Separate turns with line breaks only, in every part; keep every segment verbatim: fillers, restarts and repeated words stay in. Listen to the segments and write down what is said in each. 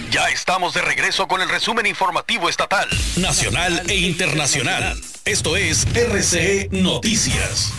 Ya estamos de regreso con el resumen informativo estatal, nacional e internacional. Esto es R C E Noticias.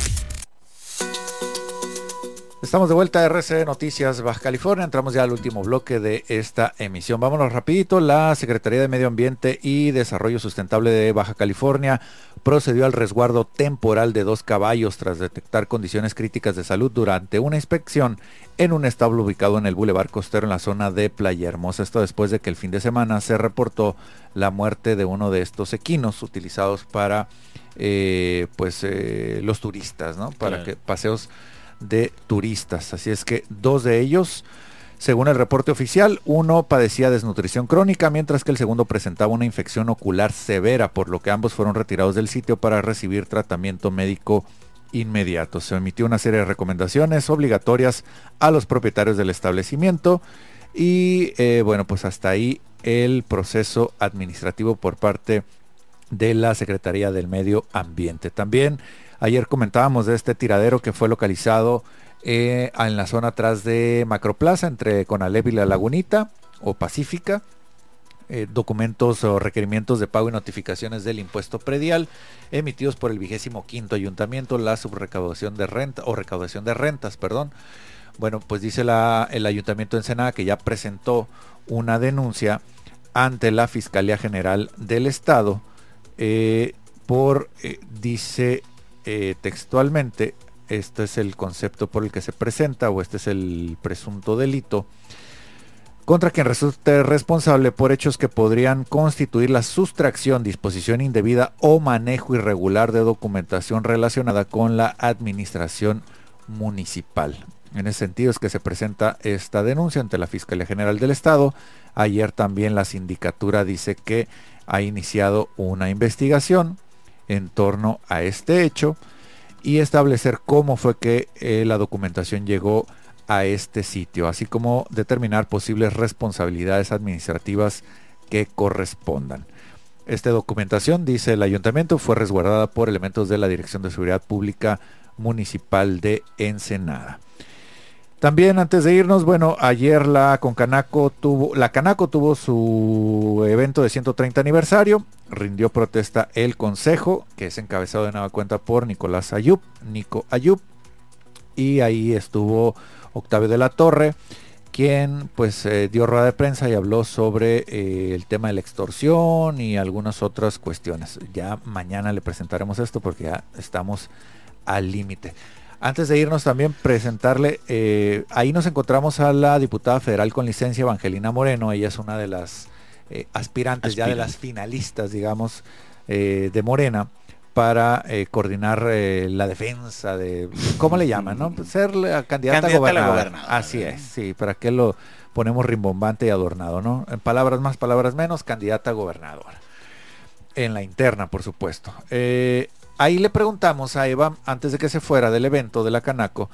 Estamos de vuelta a R C E Noticias Baja California. Entramos ya al último bloque de esta emisión. Vámonos rapidito. La Secretaría de Medio Ambiente y Desarrollo Sustentable de Baja California procedió al resguardo temporal de dos caballos tras detectar condiciones críticas de salud durante una inspección en un establo ubicado en el Boulevard Costero en la zona de Playa Hermosa. Esto después de que el fin de semana se reportó la muerte de uno de estos equinos utilizados para eh, pues eh, los turistas, ¿no? Para claro. que paseos de turistas. Así es que dos de ellos, según el reporte oficial, uno padecía desnutrición crónica, mientras que el segundo presentaba una infección ocular severa, por lo que ambos fueron retirados del sitio para recibir tratamiento médico inmediato. Se emitió una serie de recomendaciones obligatorias a los propietarios del establecimiento y eh, bueno, pues hasta ahí el proceso administrativo por parte de la Secretaría del Medio Ambiente. También ayer comentábamos de este tiradero que fue localizado eh, en la zona atrás de Macroplaza, entre Conalep y La Lagunita, o Pacífica. Eh, documentos o requerimientos de pago y notificaciones del impuesto predial emitidos por el vigésimo quinto ayuntamiento, la subrecaudación de renta, o recaudación de rentas, perdón. Bueno, pues dice la, el ayuntamiento de Ensenada que ya presentó una denuncia ante la Fiscalía General del Estado eh, por, eh, dice... Eh, textualmente, este es el concepto por el que se presenta, o este es el presunto delito, contra quien resulte responsable por hechos que podrían constituir la sustracción, disposición indebida o manejo irregular de documentación relacionada con la administración municipal. En ese sentido es que se presenta esta denuncia ante la Fiscalía General del Estado. Ayer también la sindicatura dice que ha iniciado una investigación en torno a este hecho y establecer cómo fue que eh, la documentación llegó a este sitio, así como determinar posibles responsabilidades administrativas que correspondan. Esta documentación, dice el ayuntamiento, fue resguardada por elementos de la Dirección de Seguridad Pública Municipal de Ensenada. También antes de irnos, bueno, ayer la Concanaco tuvo, la Canaco tuvo su evento de ciento treinta aniversario, rindió protesta el consejo, que es encabezado de nueva cuenta por Nicolás Ayub, Nico Ayub, y ahí estuvo Octavio de la Torre, quien pues eh, dio rueda de prensa y habló sobre eh, el tema de la extorsión y algunas otras cuestiones. Ya mañana le presentaremos esto porque ya estamos al límite. Antes de irnos también presentarle, eh, ahí nos encontramos a la diputada federal con licencia Evangelina Moreno. Ella es una de las eh, aspirantes, Aspirante. ya de las finalistas, digamos, eh, de Morena, para eh, coordinar eh, la defensa de, ¿cómo le llaman? ¿no? Ser la candidata, candidata a gobernadora. gobernadora. Así es, sí, para qué lo ponemos rimbombante y adornado, ¿no? En palabras más, palabras menos, candidata a gobernadora. En la interna, por supuesto. Eh, Ahí le preguntamos a Eva, antes de que se fuera del evento de la Canaco,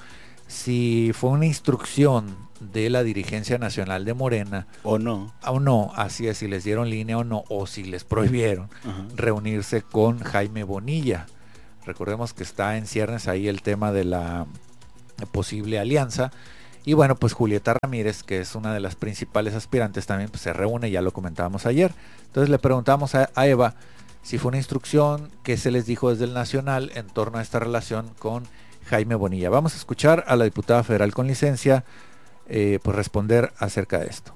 si fue una instrucción de la dirigencia nacional de Morena
o no,
o no, así es, si les dieron línea o no, o si les prohibieron uh-huh. reunirse con Jaime Bonilla. Recordemos que está en ciernes ahí el tema de la posible alianza. Y bueno, pues Julieta Ramírez, que es una de las principales aspirantes, también pues, se reúne, ya lo comentábamos ayer. Entonces le preguntamos a, a Eva si fue una instrucción que se les dijo desde el Nacional en torno a esta relación con Jaime Bonilla. Vamos a escuchar a la diputada federal con licencia eh, pues responder acerca de esto.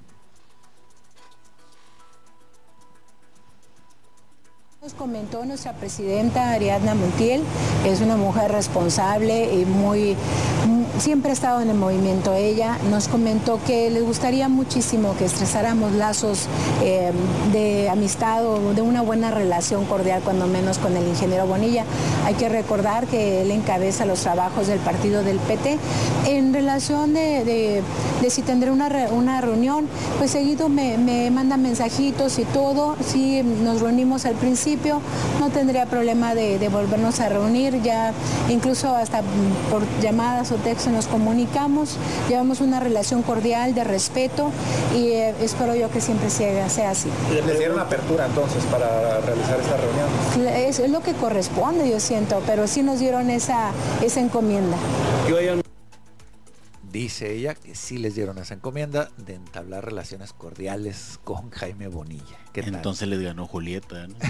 Nos comentó nuestra presidenta Ariadna Montiel, es una mujer responsable y muy, siempre ha estado en el movimiento ella, nos comentó que les gustaría muchísimo que estrecháramos lazos eh, de amistad o de una buena relación cordial, cuando menos con el ingeniero Bonilla. Hay que recordar que él encabeza los trabajos del partido del P T. En relación de, de, de si tendré una, re, una reunión, pues seguido me, me manda mensajitos y todo, sí nos reunimos al principio, no tendría problema de, de volvernos a reunir, ya incluso hasta por llamadas o textos nos comunicamos, llevamos una relación cordial de respeto y eh, espero yo que siempre sea, sea así.
¿Les dieron apertura entonces para realizar esta reunión?
Es, es lo que corresponde, yo siento, pero sí nos dieron esa, esa encomienda.
dice ella que sí les dieron esa encomienda de entablar relaciones cordiales con Jaime Bonilla. ¿Qué tal?
Entonces les ganó Julieta, ¿no?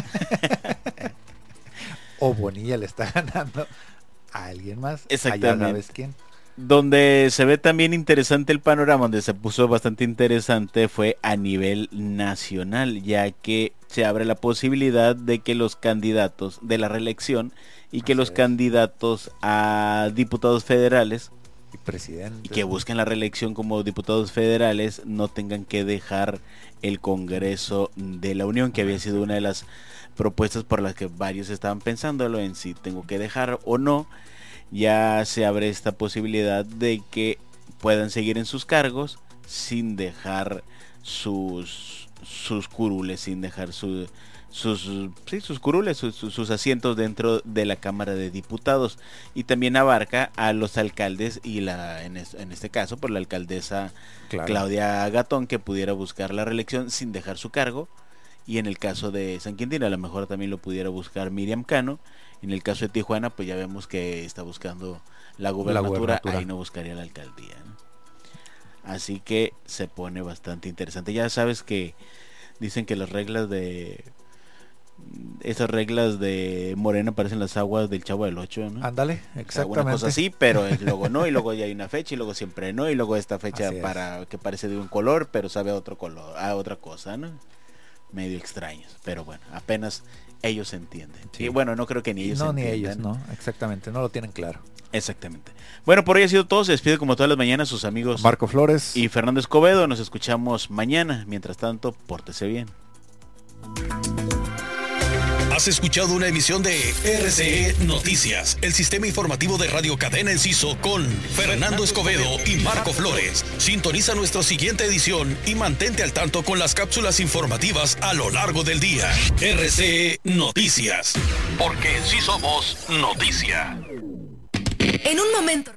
O Bonilla le está ganando a alguien más.
Exactamente.
Allá sabes quién.
Donde se ve también interesante el panorama, donde se puso bastante interesante, fue a nivel nacional, ya que se abre la posibilidad de que los candidatos de la reelección y que
Así
los
es.
candidatos a diputados federales
Y presidente.
y que busquen la reelección como diputados federales no tengan que dejar el Congreso de la Unión, que había sido una de las propuestas por las que varios estaban pensándolo en si tengo que dejar o no. Ya se abre esta posibilidad de que puedan seguir en sus cargos sin dejar sus sus curules, sin dejar su, sus sí, sus curules, sus, sus asientos dentro de la Cámara de Diputados. Y también abarca a los alcaldes y la en, es, en este caso por la alcaldesa
Claro.
Claudia Gatón, que pudiera buscar la reelección sin dejar su cargo. Y en el caso de San Quintín a lo mejor también lo pudiera buscar Miriam Cano. En el caso de Tijuana pues ya vemos que está buscando la gubernatura,
La gubernatura.
ahí no buscaría la alcaldía, ¿no? Así que se pone bastante interesante. Ya sabes que dicen que las reglas de esas reglas de Morena parecen las aguas del Chavo del Ocho, ¿no?
Ándale,
O sea,
exactamente.
una cosa así, pero luego no, y luego ya hay una fecha, y luego siempre no, y luego esta fecha
Así es.
para que parece de un color, pero sabe a otro color, a otra cosa, ¿no? Medio extraños, pero bueno, apenas ellos entienden.
Sí.
Y bueno, no creo que ni ellos
No, ni
entiendan.
ellos, no, exactamente, no lo tienen claro.
Exactamente. Bueno, por hoy ha sido todo. Se despide como todas las mañanas sus amigos
Marco Flores.
y Fernando Escobedo. Nos escuchamos mañana. Mientras tanto, pórtese bien.
Has escuchado una emisión de R C E Noticias, el sistema informativo de Radio Cadena Enciso con Fernando Escobedo y Marco Flores. Sintoniza nuestra siguiente edición y mantente al tanto con las cápsulas informativas a lo largo del día. R C E Noticias, porque sí somos noticia.
En un momento.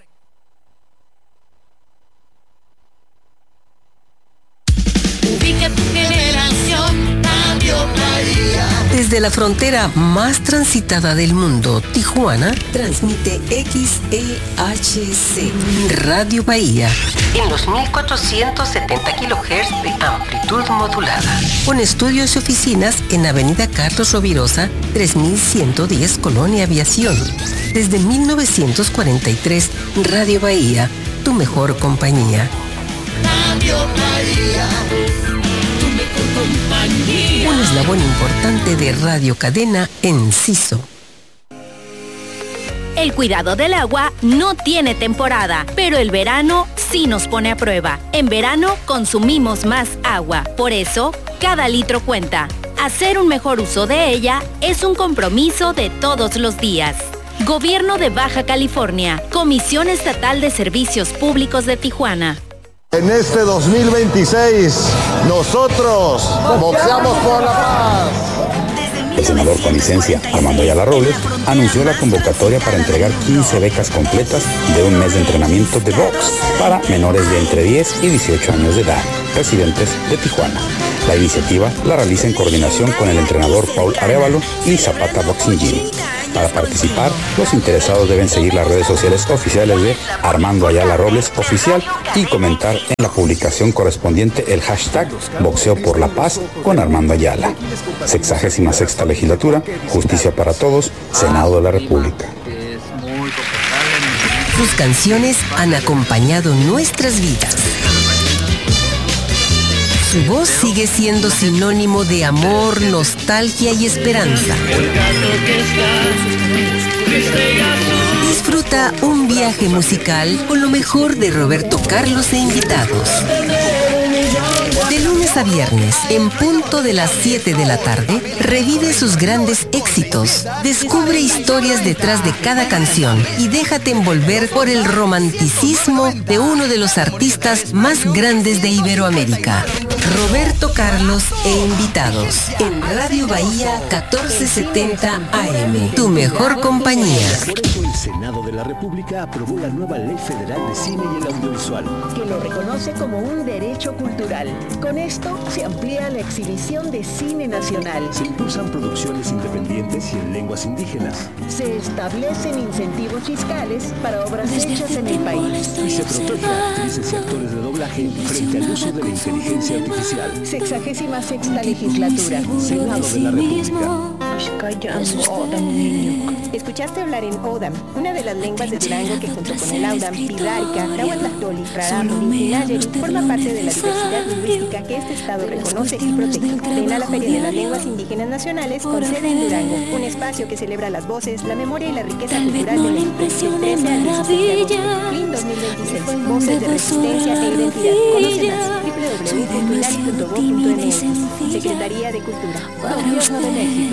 Ubica tu generación, Radio Bahía.
Desde la frontera más transitada del mundo, Tijuana, transmite X E H C, Radio Bahía, en los mil cuatrocientos setenta kilohertz de amplitud modulada. Con estudios y oficinas en Avenida Carlos Rovirosa, tres mil ciento diez, Colonia Aviación. Desde mil novecientos cuarenta y tres, Radio Bahía, tu mejor compañía.
Radio Bahía, tu mejor compañía.
Un eslabón importante de Radio Cadena Enciso.
El cuidado del agua no tiene temporada, pero el verano sí nos pone a prueba. En verano consumimos más agua, por eso cada litro cuenta. Hacer un mejor uso de ella es un compromiso de todos los días. Gobierno de Baja California, Comisión Estatal de Servicios Públicos de Tijuana.
En este dos mil veintiséis, nosotros boxeamos por la paz.
El senador con licencia, Armando Ayala Robles, anunció la convocatoria para entregar quince becas completas de un mes de entrenamiento de box para menores de entre diez y dieciocho años de edad, residentes de Tijuana. La iniciativa la realiza en coordinación con el entrenador Paul Arévalo y Zapata Boxing Gym. Para participar, los interesados deben seguir las redes sociales oficiales de Armando Ayala Robles Oficial y comentar en la publicación correspondiente el hashtag Boxeo por la Paz con Armando Ayala. Sexagésima sexta legislatura, Justicia para Todos, Senado de la República.
Sus canciones han acompañado nuestras vidas. Su voz sigue siendo sinónimo de amor, nostalgia y esperanza. Disfruta un viaje musical con lo mejor de Roberto Carlos e invitados. De lunes a viernes, en punto de las siete de la tarde, revive sus grandes éxitos, descubre historias detrás de cada canción y déjate envolver por el romanticismo de uno de los artistas más grandes de Iberoamérica. Roberto Carlos e invitados en Radio Bahía catorce setenta A M, tu mejor compañía.
Por eso el Senado de la República aprobó la nueva Ley Federal de Cine y el Audiovisual,
que lo reconoce como un derecho cultural. Con esto presupuesto, se amplía la exhibición de cine nacional.
Se impulsan producciones independientes y en lenguas indígenas.
Se establecen incentivos fiscales para obras hechas en el país.
Y se protege a actrices y actores de doblaje frente al uso de la inteligencia artificial.
Sexagésima sexta legislatura.
Senado de la República.
Escuchaste hablar en Odam, una de las lenguas de Durango que junto con el Audam, Pidarica, Nahuatl, Rarámuri y Nayeri forma parte de la diversidad lingüística que este estado reconoce y protege. Ven a la Feria de las Lenguas Indígenas Nacionales con sede en Durango, un espacio que celebra las voces, la memoria y la riqueza cultural de México. Del trece al dieciséis de agosto, F L I N dos mil veintiséis, voces de resistencia e identidad. Conoce más, doble u doble u doble u punto inari punto gob punto m x. Secretaría de Cultura, Gobierno de México.